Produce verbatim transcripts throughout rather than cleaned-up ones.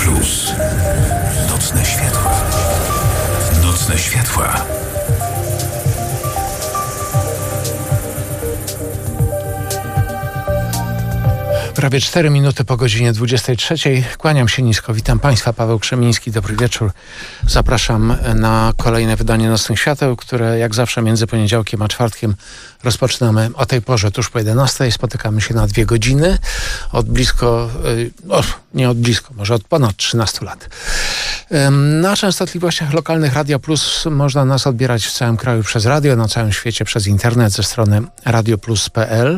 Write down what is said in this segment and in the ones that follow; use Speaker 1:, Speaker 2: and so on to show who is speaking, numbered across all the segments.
Speaker 1: Plus. Nocne światła. Nocne światła.
Speaker 2: Prawie cztery minuty po godzinie dwudziestej trzeciej. Kłaniam się nisko. Witam Państwa. Paweł Krzemiński. Dobry wieczór. Zapraszam na kolejne wydanie Nocnych Świateł, które jak zawsze między poniedziałkiem a czwartkiem rozpoczynamy o tej porze tuż po jedenastej. Spotykamy się na dwie godziny. Od blisko, o, nie od blisko, może od ponad trzynastu lat. Na częstotliwościach lokalnych Radia Plus można nas odbierać w całym kraju przez radio, na całym świecie przez internet ze strony radio plus kropka p l.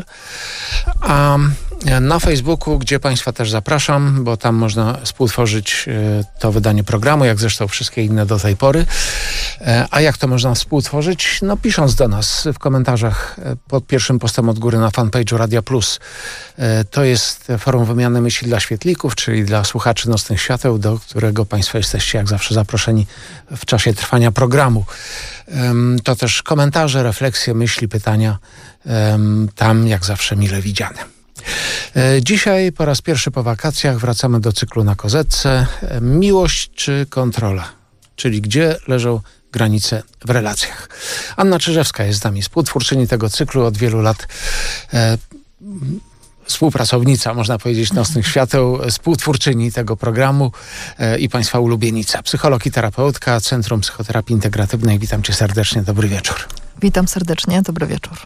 Speaker 2: A na Facebooku, gdzie Państwa też zapraszam, bo tam można współtworzyć to wydanie programu, jak zresztą wszystkie inne do tej pory. A jak to można współtworzyć? No pisząc do nas w komentarzach pod pierwszym postem od góry na fanpage'u Radia Plus. To jest forum wymiany myśli dla świetlików, czyli dla słuchaczy Nocnych Świateł, do którego Państwo jesteście jak zawsze zaproszeni w czasie trwania programu. To też komentarze, refleksje, myśli, pytania. Tam jak zawsze mile widziane. Dzisiaj po raz pierwszy po wakacjach wracamy do cyklu Na Kozetce. Miłość czy kontrola? Czyli gdzie leżą granice w relacjach? Anna Czyżewska jest z nami, współtwórczyni tego cyklu od wielu lat. E, współpracownica, można powiedzieć, Nocnych Świateł, współtwórczyni tego programu e, i Państwa ulubienica. Psycholog i terapeutka, Centrum Psychoterapii Integratywnej. Witam Cię serdecznie, dobry wieczór.
Speaker 3: Witam serdecznie, dobry wieczór.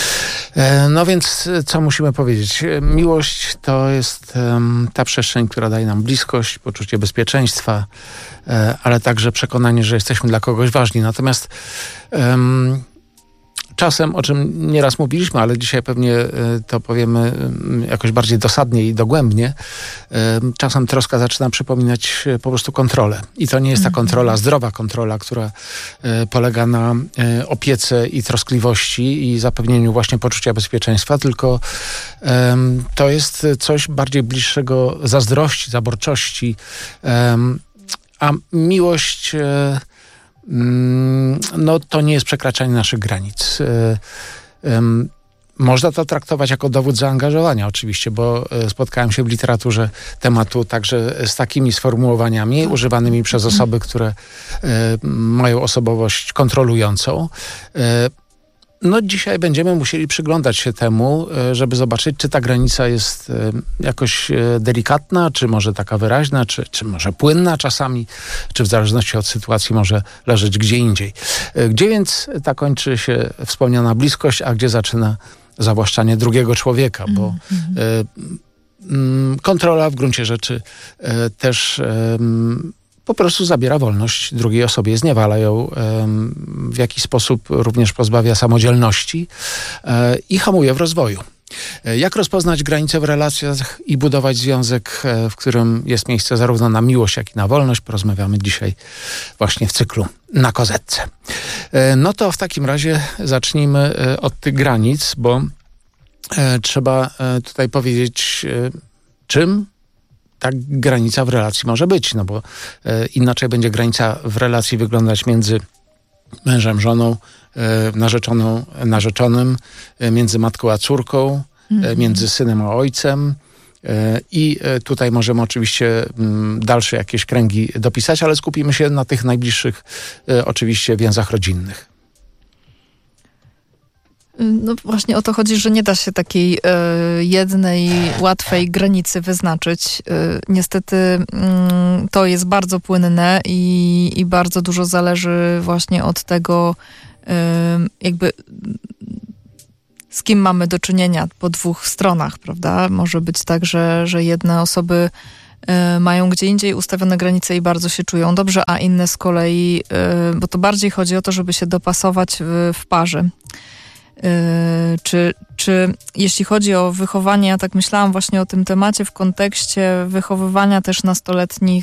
Speaker 2: No więc co musimy powiedzieć? Miłość to jest um, ta przestrzeń, która daje nam bliskość, poczucie bezpieczeństwa, e, ale także przekonanie, że jesteśmy dla kogoś ważni. Natomiast um, czasem, o czym nieraz mówiliśmy, ale dzisiaj pewnie e, to powiemy e, jakoś bardziej dosadnie i dogłębnie, e, czasem troska zaczyna przypominać e, po prostu kontrolę. I to nie jest ta kontrola, zdrowa kontrola, która e, polega na e, opiece i troskliwości i zapewnieniu właśnie poczucia bezpieczeństwa, tylko e, to jest coś bardziej bliższego zazdrości, zaborczości, e, a miłość e, no to nie jest przekraczanie naszych granic. Można to traktować jako dowód zaangażowania oczywiście, bo spotkałem się w literaturze tematu także z takimi sformułowaniami tak. używanymi przez osoby, które mają osobowość kontrolującą. No dzisiaj będziemy musieli przyglądać się temu, żeby zobaczyć, czy ta granica jest jakoś delikatna, czy może taka wyraźna, czy, czy może płynna czasami, czy w zależności od sytuacji może leżeć gdzie indziej. Gdzie więc ta kończy się wspomniana bliskość, a gdzie zaczyna zawłaszczanie drugiego człowieka, bo mm-hmm. kontrola w gruncie rzeczy też po prostu zabiera wolność drugiej osobie, zniewala ją, w jakiś sposób również pozbawia samodzielności i hamuje w rozwoju. Jak rozpoznać granice w relacjach i budować związek, w którym jest miejsce zarówno na miłość, jak i na wolność? Porozmawiamy dzisiaj właśnie w cyklu Na Kozetce. No to w takim razie zacznijmy od tych granic, bo trzeba tutaj powiedzieć, czym ta granica w relacji może być, no bo e, inaczej będzie granica w relacji wyglądać między mężem, żoną, e, narzeczoną, narzeczonym, e, między matką a córką, mm-hmm. e, między synem a ojcem e, i e, tutaj możemy oczywiście m, dalsze jakieś kręgi dopisać, ale skupimy się na tych najbliższych e, oczywiście więzach rodzinnych.
Speaker 3: No właśnie o to chodzi, że nie da się takiej y, jednej, łatwej granicy wyznaczyć. Y, niestety y, to jest bardzo płynne i, i bardzo dużo zależy właśnie od tego, y, jakby z kim mamy do czynienia po dwóch stronach, prawda? Może być tak, że, że jedne osoby y, mają gdzie indziej ustawione granice i bardzo się czują dobrze, a inne z kolei, y, bo to bardziej chodzi o to, żeby się dopasować w, w parze. Yy, czy, czy jeśli chodzi o wychowanie, ja tak myślałam właśnie o tym temacie w kontekście wychowywania też nastoletnich